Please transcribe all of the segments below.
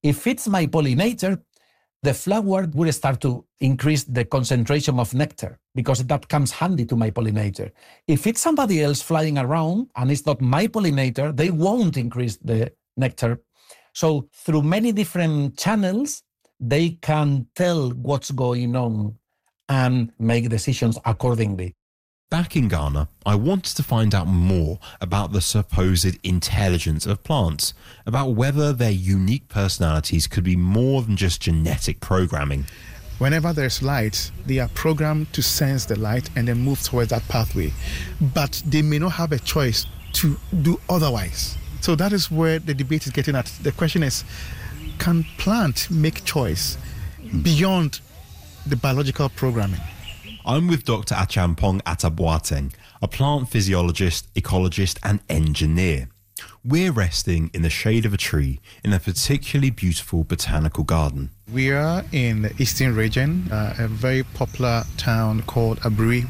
If it's my pollinator, the flower will start to increase the concentration of nectar because that comes handy to my pollinator. If it's somebody else flying around and it's not my pollinator, they won't increase the nectar. So through many different channels, they can tell what's going on and make decisions accordingly. Back in Ghana, I wanted to find out more about the supposed intelligence of plants, about whether their unique personalities could be more than just genetic programming. Whenever there's light, they are programmed to sense the light and then move towards that pathway. But they may not have a choice to do otherwise. So that is where the debate is getting at. The question is, can plant make choice beyond the biological programming? I'm with Dr. Achampong Ataboateng, a plant physiologist, ecologist and engineer. We're resting in the shade of a tree in a particularly beautiful botanical garden. We are in the eastern region, a very popular town called Aburi.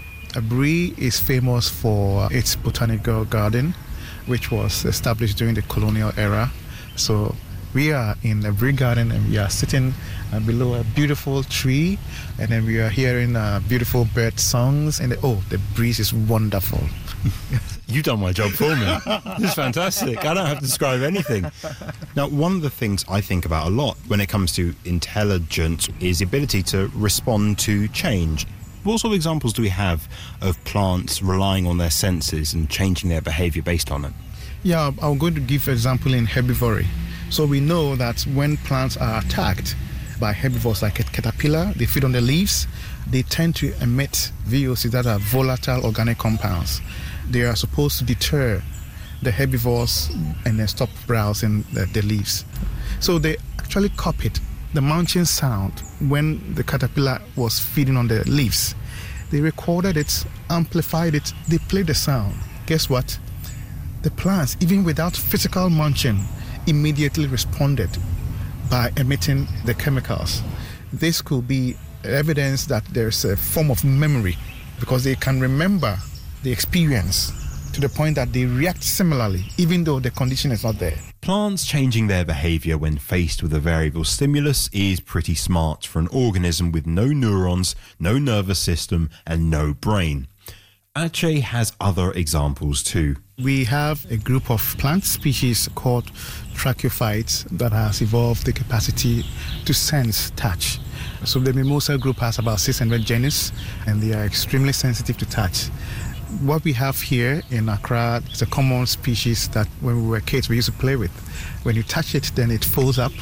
Aburi is famous for its botanical garden, which was established during the colonial era. So we are in the Aburi garden and we are sitting below a beautiful tree, and then we are hearing beautiful bird songs, and the breeze is wonderful. You've done my job for me. This is fantastic. I don't have to describe anything. Now, one of the things I think about a lot when it comes to intelligence is the ability to respond to change. What sort of examples do we have of plants relying on their senses and changing their behavior based on it? Yeah, I'm going to give an example in herbivory. So we know that when plants are attacked by herbivores like a caterpillar, they feed on the leaves, they tend to emit VOCs that are volatile organic compounds. They are supposed to deter the herbivores and then stop browsing the leaves. So they actually copied the munching sound when the caterpillar was feeding on the leaves. They recorded it, amplified it, they played the sound. Guess what? The plants, even without physical munching, immediately responded by emitting the chemicals. This could be evidence that there's a form of memory because they can remember the experience to the point that they react similarly, even though the condition is not there. Plants changing their behaviour when faced with a variable stimulus is pretty smart for an organism with no neurons, no nervous system and no brain. Ache has other examples too. We have a group of plant species called tracheophytes that has evolved the capacity to sense touch. So the Mimosa group has about 600 genus and they are extremely sensitive to touch. What we have here in Accra is a common species that when we were kids we used to play with. When you touch it, then it folds up,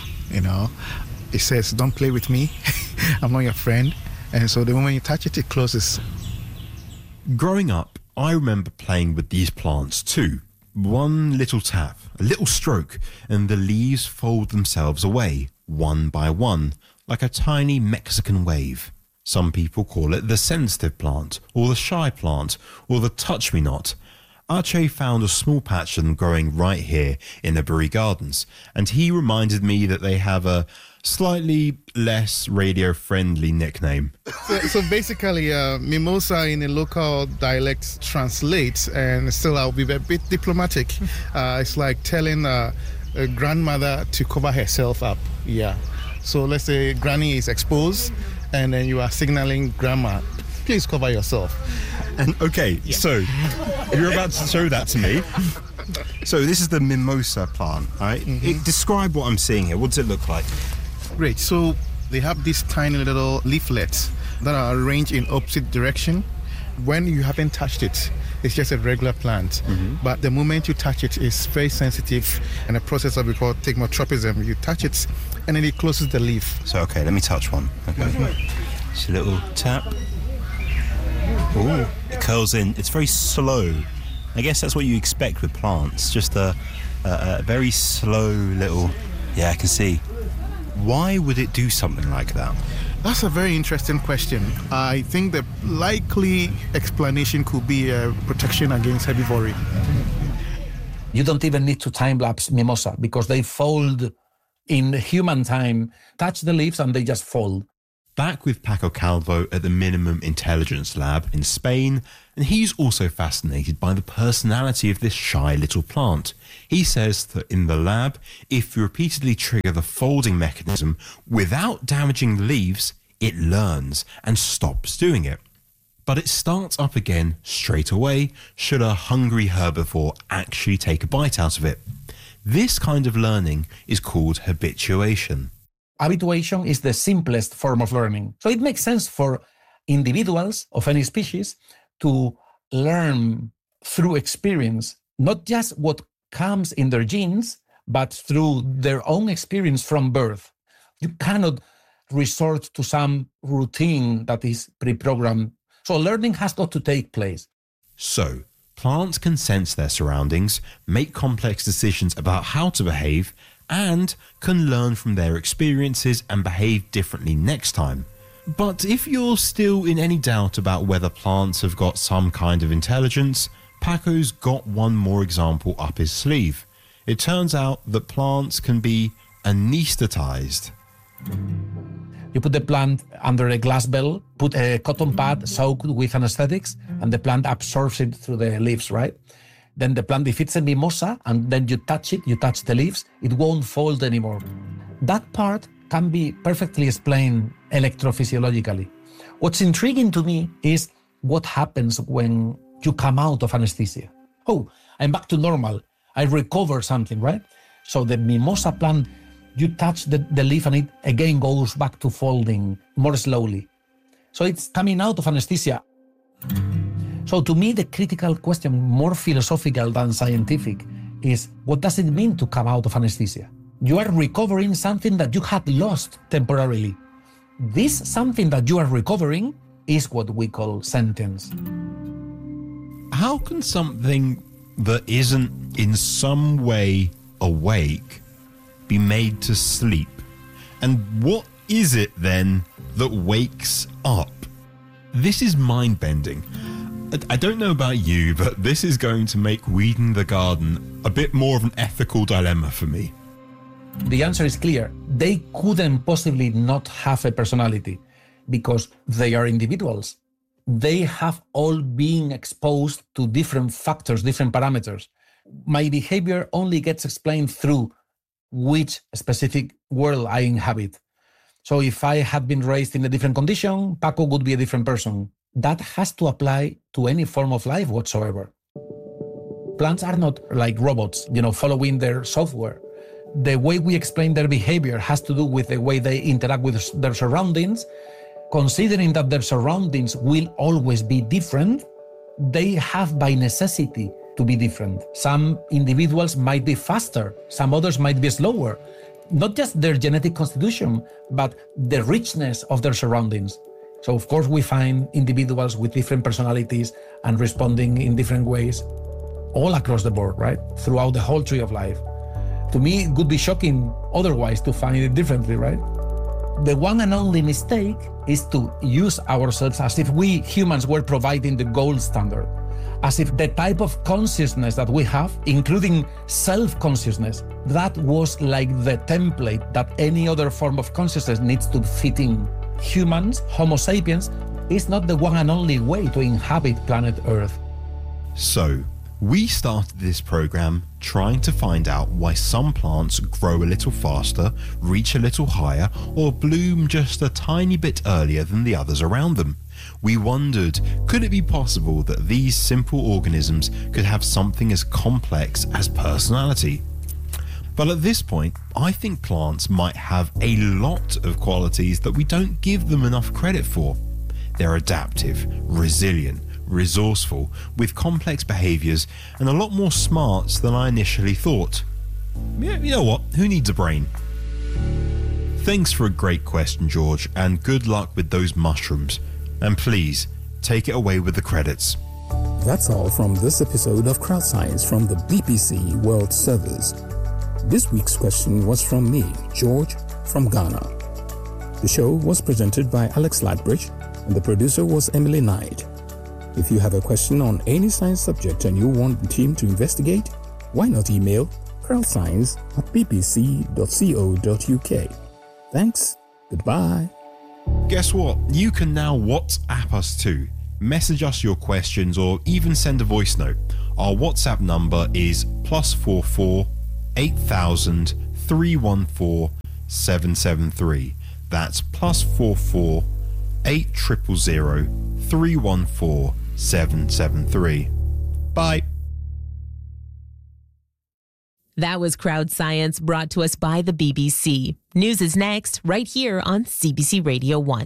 It says, don't play with me, I'm not your friend. And so the moment you touch it, it closes. Growing up, I remember playing with these plants too. One little tap, a little stroke, and the leaves fold themselves away, one by one, like a tiny Mexican wave. Some people call it the sensitive plant, or the shy plant, or the touch-me-not. Ache found a small patch of them growing right here in the Aburi Gardens, and he reminded me that they have a slightly less radio-friendly nickname. So basically, Mimosa in a local dialect translates, and still I'll be a bit diplomatic. It's like telling a grandmother to cover herself up. Yeah. So let's say Granny is exposed, and then you are signaling Grandma, please cover yourself. And okay, yeah. So you're about to show that to me. So this is the mimosa plant, right? Mm-hmm. Describe what I'm seeing here. What does it look like? Great. So they have these tiny little leaflets that are arranged in opposite direction. When you haven't touched it, it's just a regular plant. Mm-hmm. But the moment you touch it, it's very sensitive, and a process that we call thigmotropism. You touch it, and then it closes the leaf. So, okay, let me touch one. Okay. Just a little tap. Ooh, it curls in. It's very slow. I guess that's what you expect with plants. Just a very slow little... Yeah, I can see. Why would it do something like that? That's a very interesting question. I think the likely explanation could be a protection against herbivory. You don't even need to time-lapse mimosa because they fold in human time, touch the leaves and they just fold. back with Paco Calvo at the Minimum Intelligence Lab in Spain, and he's also fascinated by the personality of this shy little plant. He says that in the lab, if you repeatedly trigger the folding mechanism without damaging the leaves, it learns and stops doing it. But it starts up again straight away should a hungry herbivore actually take a bite out of it. This kind of learning is called habituation. Habituation is the simplest form of learning. So it makes sense for individuals of any species to learn through experience, not just what comes in their genes, but through their own experience from birth. You cannot resort to some routine that is pre-programmed. So learning has got to take place. So, plants can sense their surroundings, make complex decisions about how to behave, and can learn from their experiences and behave differently next time. But if you're still in any doubt about whether plants have got some kind of intelligence, Paco's got one more example up his sleeve. It turns out that plants can be anesthetized. You put the plant under a glass bell, put a cotton pad soaked with anesthetics, and the plant absorbs it through the leaves, right? Then the plant, if it's a mimosa, and then you touch the leaves, it won't fold anymore. That part can be perfectly explained electrophysiologically. What's intriguing to me is what happens when you come out of anesthesia. Oh, I'm back to normal. I recover something, right? So the mimosa plant, you touch the leaf and it again goes back to folding more slowly. So it's coming out of anesthesia. So to me, the critical question, more philosophical than scientific, is what does it mean to come out of anesthesia? You are recovering something that you had lost temporarily. This something that you are recovering is what we call sentience. How can something that isn't in some way awake be made to sleep? And what is it then that wakes up? This is mind-bending. I don't know about you, but this is going to make weeding the garden a bit more of an ethical dilemma for me. The answer is clear. They couldn't possibly not have a personality because they are individuals. They have all been exposed to different factors, different parameters. My behavior only gets explained through which specific world I inhabit. So if I had been raised in a different condition, Paco would be a different person. That has to apply to any form of life whatsoever. Plants are not like robots, following their software. The way we explain their behavior has to do with the way they interact with their surroundings. Considering that their surroundings will always be different, they have by necessity to be different. Some individuals might be faster, some others might be slower. Not just their genetic constitution, but the richness of their surroundings. So of course we find individuals with different personalities and responding in different ways all across the board, right? Throughout the whole tree of life. To me, it would be shocking otherwise to find it differently, right? The one and only mistake is to use ourselves as if we humans were providing the gold standard, as if the type of consciousness that we have, including self-consciousness, that was like the template that any other form of consciousness needs to fit in. Humans, Homo sapiens, is not the one and only way to inhabit planet Earth. So, we started this program trying to find out why some plants grow a little faster, reach a little higher, or bloom just a tiny bit earlier than the others around them. We wondered, could it be possible that these simple organisms could have something as complex as personality? But at this point, I think plants might have a lot of qualities that we don't give them enough credit for. They're adaptive, resilient, resourceful, with complex behaviours and a lot more smarts than I initially thought. Yeah, you know what? Who needs a brain? Thanks for a great question, George, and good luck with those mushrooms. And please, take it away with the credits. That's all from this episode of Crowd Science from the BBC World Service. This week's question was from me, George, from Ghana. The show was presented by Alex Ladbridge, and the producer was Emily Knight. If you have a question on any science subject and you want the team to investigate, why not email crowdscience@bbc.co.uk. Thanks. Goodbye. Guess what? You can now WhatsApp us too. Message us your questions or even send a voice note. Our WhatsApp number is +44 8000 314 773. That's +44 8000 314 773. Bye. That was Crowd Science, brought to us by the BBC. News is next, right here on CBC Radio 1.